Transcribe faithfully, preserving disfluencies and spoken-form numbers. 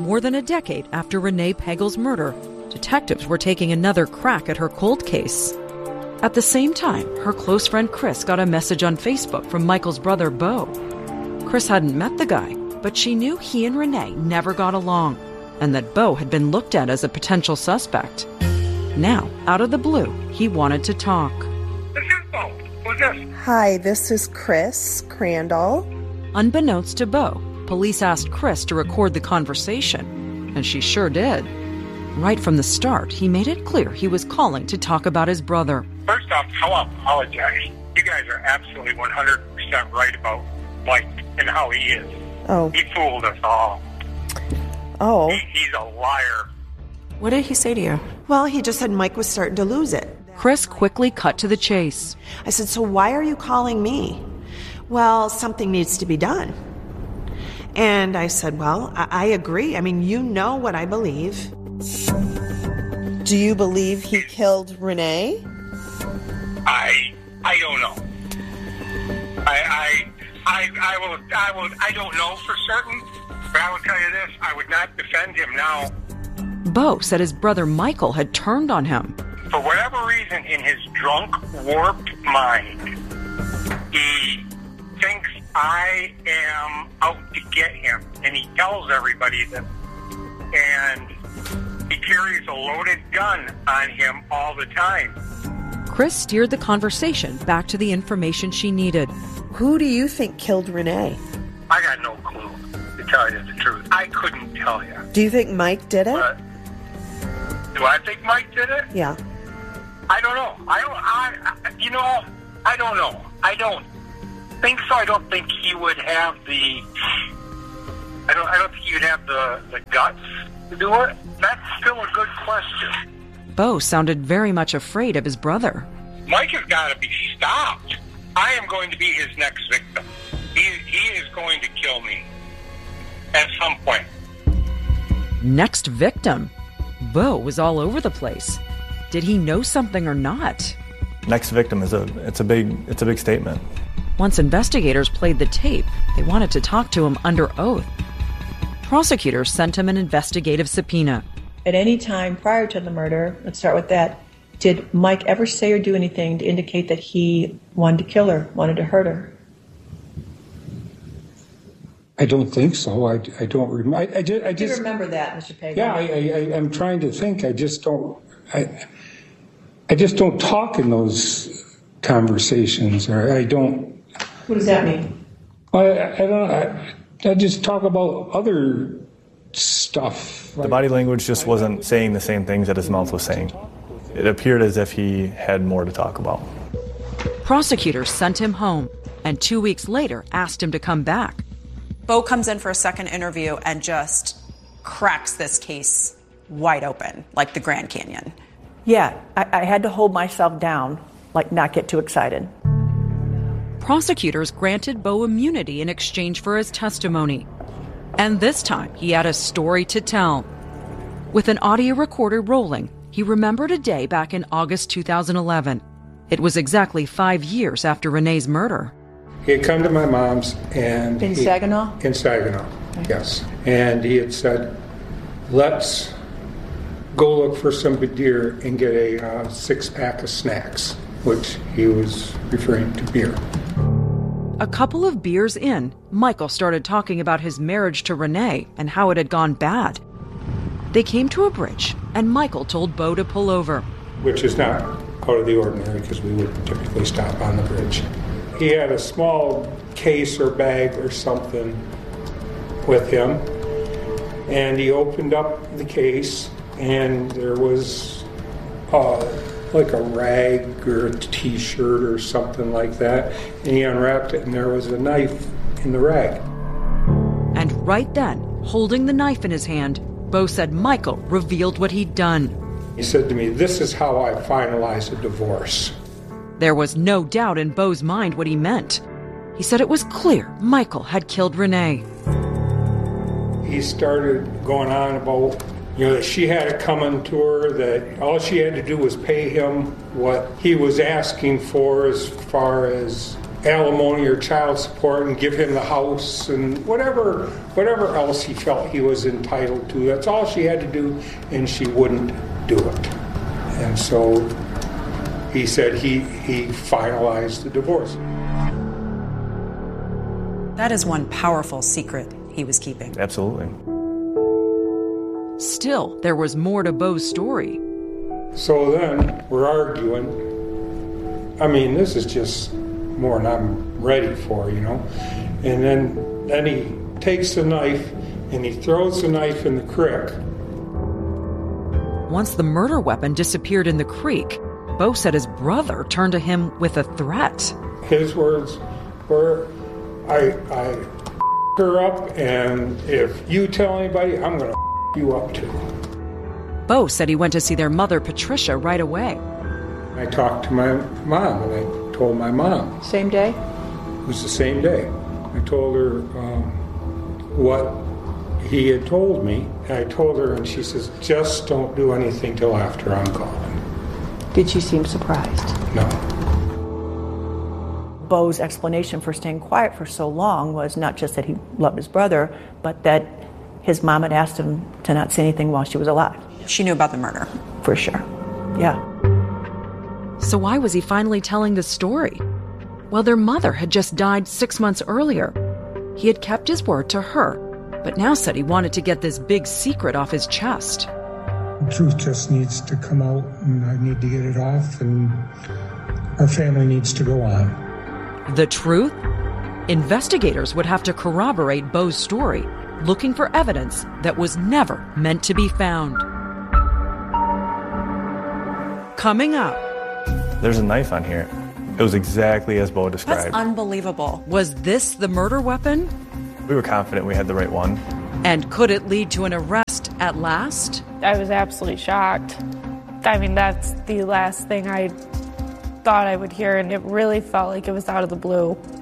more than a decade after Renee Pagel's murder, detectives were taking another crack at her cold case. At the same time, her close friend Chris got a message on Facebook from Michael's brother, Bo. Chris hadn't met the guy, but she knew he and Renee never got along, and that Bo had been looked at as a potential suspect. Now, out of the blue, he wanted to talk. This is Bo. Who's this? Hi, this is Chris Crandall. Unbeknownst to Bo, police asked Chris to record the conversation, and she sure did. Right from the start, he made it clear he was calling to talk about his brother. First off, I'll apologize. You guys are absolutely one hundred percent right about Mike and how he is. Oh. He fooled us all. Oh. He, he's a liar. What did he say to you? Well, he just said Mike was starting to lose it. Chris quickly cut to the chase. I said, so why are you calling me? Well, something needs to be done. And I said, well, I, I agree. I mean, you know what I believe. Do you believe he killed Renee? I I don't know. I I I I will I will I don't know for certain, but I will tell you this, I would not defend him now. Bo said his brother Michael had turned on him. For whatever reason, in his drunk, warped mind, he thinks I am out to get him, and he tells everybody that, and he carries a loaded gun on him all the time. Chris steered the conversation back to the information she needed. Who do you think killed Renee? I got no clue, to tell you the truth. I couldn't tell you. Do you think Mike did it? But do I think Mike did it? Yeah. I don't know. I don't. I, I. You know. I don't know. I don't think so. I don't think he would have the. I don't. I don't think he would have the the guts to do it. That's still a good question. Bo sounded very much afraid of his brother. Mike has got to be stopped. I am going to be his next victim. He he is going to kill me at some point. Next victim? Bo was all over the place. Did he know something or not? Next victim is a it's a big it's a big statement. Once investigators played the tape, they wanted to talk to him under oath. Prosecutors sent him an investigative subpoena. At any time prior to the murder, let's start with that, did Mike ever say or do anything to indicate that he wanted to kill her, wanted to hurt her? I don't think so. I, I don't remember. I, I, just, I Do you just remember that, Mister Pagel? Yeah, I, I, I'm trying to think. I just don't. I, I just don't talk in those conversations, or I don't. What does that mean? I, I don't. I, I just talk about other stuff. The body language just wasn't saying the same things that his mouth was saying. It appeared as if he had more to talk about. Prosecutors sent him home, and two weeks later asked him to come back. Bo comes in for a second interview and just cracks this case wide open, like the Grand Canyon. Yeah, I, I had to hold myself down, like not get too excited. Prosecutors granted Bo immunity in exchange for his testimony. And this time, he had a story to tell. With an audio recorder rolling, he remembered a day back in August two thousand eleven. It was exactly five years after Renee's murder. He had come to my mom's and... In he, Saginaw? In Saginaw, okay. Yes. And he had said, let's go look for some deer and get a uh, six-pack of snacks, which he was referring to beer. A couple of beers in, Michael started talking about his marriage to Renee and how it had gone bad. They came to a bridge, and Michael told Bo to pull over. Which is not out of the ordinary, because we would typically stop on the bridge. He had a small case or bag or something with him, and he opened up the case, and there was uh, like a rag or a t-shirt or something like that, and he unwrapped it, and there was a knife in the rag. And right then, holding the knife in his hand, Bo said Michael revealed what he'd done. He said to me, "This is how I finalize a divorce." There was no doubt in Bo's mind what he meant. He said it was clear Michael had killed Renee. He started going on about, you know, that she had it coming to her, that all she had to do was pay him what he was asking for as far as alimony or child support and give him the house and whatever whatever else he felt he was entitled to. That's all she had to do, and she wouldn't do it. And so he said he, he finalized the divorce. That is one powerful secret he was keeping. Absolutely. Still, there was more to Beau's story. So then we're arguing. I mean, this is just more than I'm ready for, you know. And then, then he takes the knife and he throws the knife in the creek. Once the murder weapon disappeared in the creek, Beau said his brother turned to him with a threat. His words were, I, I her up, and if you tell anybody, I'm going to you up too. Beau said he went to see their mother, Patricia, right away. I talked to my mom, and I told my mom. Same day? It was the same day. I told her um, what he had told me. And I told her, and she says, just don't do anything till after I'm gone. Did she seem surprised? No. Beau's explanation for staying quiet for so long was not just that he loved his brother, but that his mom had asked him to not say anything while she was alive. She knew about the murder. For sure. Yeah. So why was he finally telling the story? Well, their mother had just died six months earlier. He had kept his word to her, but now said he wanted to get this big secret off his chest. The truth just needs to come out, and I need to get it off, and our family needs to go on. The truth? Investigators would have to corroborate Beau's story, looking for evidence that was never meant to be found. Coming up. There's a knife on here. It was exactly as Beau described. That's unbelievable. Was this the murder weapon? We were confident we had the right one. And could it lead to an arrest at last? I was absolutely shocked. I mean, that's the last thing I thought I would hear, and it really felt like it was out of the blue.